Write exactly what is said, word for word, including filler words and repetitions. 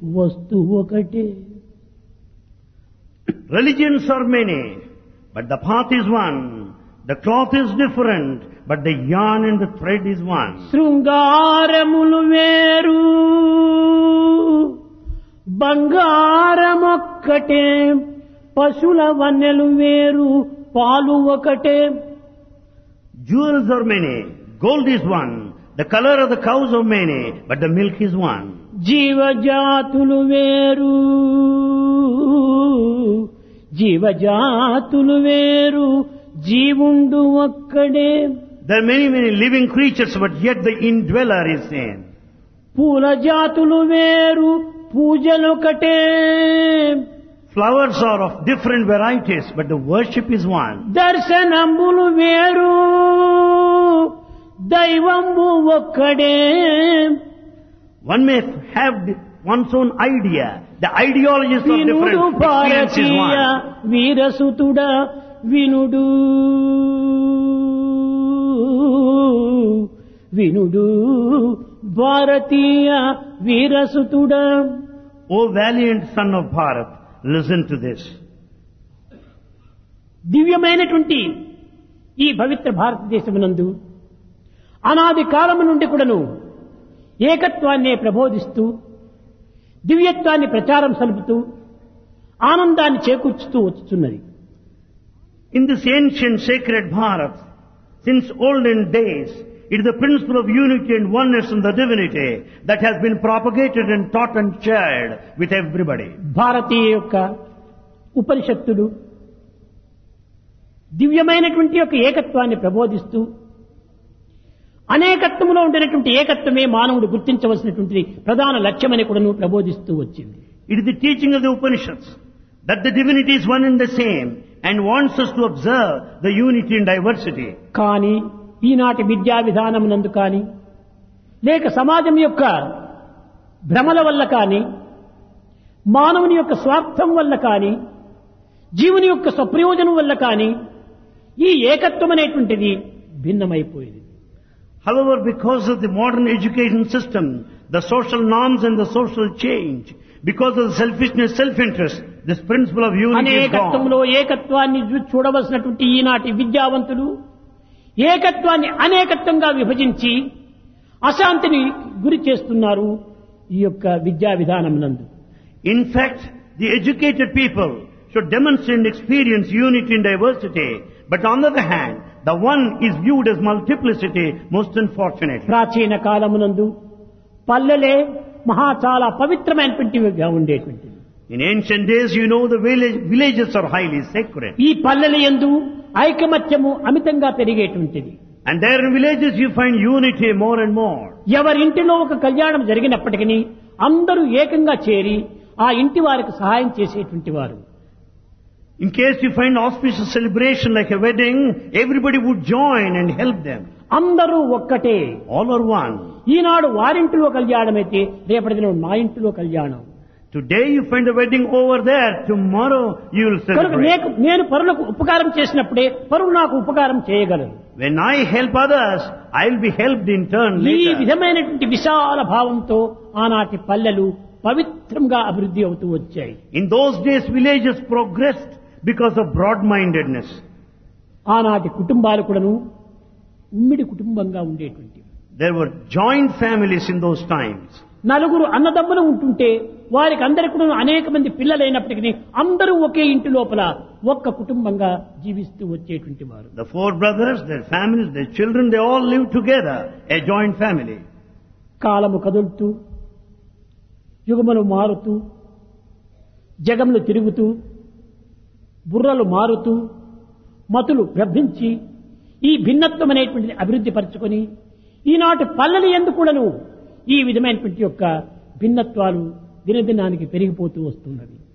వస్తువు ఒకటే. Religions are many, but the path is one. The cloth is different, but the yarn and the thread is one. శృంగారములు వేరు బంగారమొక్కటే, పశుల వన్నెలు వేరు పాలు ఒకటే. Jewels are many, gold is one, the color of the cows are many, but the milk is one. జీవజాతులు వేరు జీవజాతులు వేరు జీవుండు ఒక్కడే. There are many, many living creatures, but yet the indweller is same. పూల జాతులు వేరు పూజలొకటే. Flowers are of different varieties, but the worship is one. దర్శనంబులు వేరు దైవంబు ఒక్కడే. One may have one's own idea. The ideologies are వినుడు different. Experience is Bharatiya one. వీరసుతుడ వినుడు వినుడు భారతీయ వీరసుతుడ. O valiant son of Bharat, listen to this. దివ్యమైనటువంటి ఈ పవిత్ర భారతదేశమునందు అనాది కాలము నుండి కూడాను ఏకత్వాన్నే ప్రబోధిస్తూ దివ్యత్వాన్ని ప్రచారం సలుపుతూ ఆనందాన్ని చేకూర్చుతూ వచ్చుతున్నది. In this ancient sacred Bharat, since olden days, it is the principle of unity and oneness in the divinity that has been propagated and taught and shared with everybody. భారతీయ యొక్క ఉపనిషత్తులు దివ్యమైనటువంటి యొక్క ఏకత్వాన్ని ప్రబోధిస్తూ అనేకత్వంలో ఉండేటువంటి ఏకత్వమే మానవుడు గుర్తించవలసినటువంటి ప్రధాన లక్ష్యమని కూడాను ప్రబోధిస్తూ వచ్చింది. It is the teaching of the Upanishads that the divinity is one and the same and wants us to observe the unity and diversity. కానీ ఈనాటి విద్యా విధానమునందు కానీ లేక సమాజం యొక్క భ్రమల వల్ల కానీ మానవుని యొక్క స్వార్థం వల్ల కానీ జీవుని యొక్క స్వప్రయోజనం వల్ల కానీ ఈ ఏకత్వం అనేటువంటిది భిన్నమైపోయింది. However, because of the modern education system, the social norms and the social change, because of the selfishness, self-interest, this principle of unity is gone. అనేకత్వంలో ఏకత్వాన్ని చూడవలసినటువంటి ఈనాటి విద్యావంతులు ఏకత్వాన్ని అనేకత్వంగా విభజించి అశాంతిని గురి చేస్తున్నారు ఈ యొక్క విద్యా విధానమునందు. In fact, the educated people should demonstrate and experience unity and diversity, but on the other hand, the one is viewed as multiplicity, most unfortunately. ప్రాచీన కాలమునందు పల్లెలే మహా చాలా పవిత్రమైనటువంటివిగా ఉండేటువంటివి. In ancient days, you know, the village, villages are highly sacred. ఈ పల్లెల యందు ఐకమత్యము అమితంగా పెరిగేటువంటిది. And there in villages you find unity more and more. ఎవరింటిలో ఒక కళ్యాణం జరిగినప్పటికీ అందరూ ఏకంగా చేరి ఆ ఇంటి వారికి సహాయం చేసేటువంటి వారు. In case you find auspicious celebration like a wedding, everybody would join and help them. అందరూ ఒక్కటే. All are one. ఈనాడు వారింటిలో కళ్యాణం అయితే రేపటి దినం నా ఇంటిలో కళ్యాణం. Today you find the wedding over there, tomorrow you will celebrate. నేను పరులకు ఉపకారం చేసినప్పుడే పరులు నాకు ఉపకారం చేయగలరు. When I help others, I will be helped in turn ఈ later. విధమైనటువంటి విశాల భావంతో ఆనాటి పల్లెలు పవిత్రంగా అభివృద్ధి అవుతూ వచ్చాయి. In those days villages progressed because of broad-mindedness. ఆనాటి కుటుంబాలు కూడాను ఉమ్మిడి కుటుంబంగా ఉండేటువంటి. There were joint families in those times. నలుగురు అన్నదమ్ములు ఉంటుంటే వారికి అందరికి కూడా అనేక మంది పిల్లలైనప్పటికీ అందరూ ఒకే ఇంటి లోపల ఒక్క కుటుంబంగా జీవిస్తూ వచ్చేటువంటి వారు. The four brothers, their families, their children, they all lived together, a joint family. కాలము కదులుతూ యుగములు మారుతూ జగములు తిరుగుతూ బుర్రలు మారుతూ మతులు భ్రమించి ఈ భిన్నత్వం అనేటువంటిది అభివృద్ధి పరచుకొని ఈనాటి పల్లెలు ఎందుకు కూడాను ఈ విధమైనటువంటి యొక్క భిన్నత్వాలు దినదినానికి పెరిగిపోతూ వస్తున్నవి.